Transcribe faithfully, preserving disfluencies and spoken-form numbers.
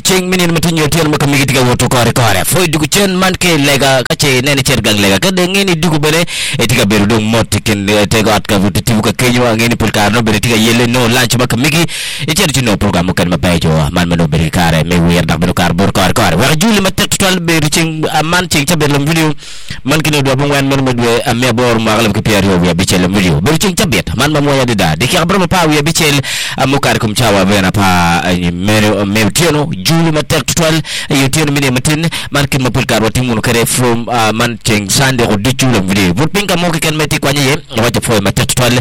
ching minin matin yotel maka migi tiga woto kore kore foi dugu chen man ke lega kache nene cher gang lega ka de ngeni dugu bere e tiga beru dong mot ken te got ka vuti tibu ka kenyo ngeni pul karno bere tiga yele no lunch maka migi e cher chino program kan ma bay jo man mano bere kare me wer dak bero kar bor kore kore war juli ma tek total beru ching man ching chabe lam video man kene do bon wan man mo do ame bor ma galam ke pier yo ya bichel video beru ching chabet man ma mo ya da de ki abro pa ya bichel amukar kum chawa bena pa mero me tieno juli ma tek total yo tieno mini matin man kin ma pul kar wati mun kare from man ching sande ko dichu lam video but pinga mo ke kan meti kwanye ye wacha foi ma tek total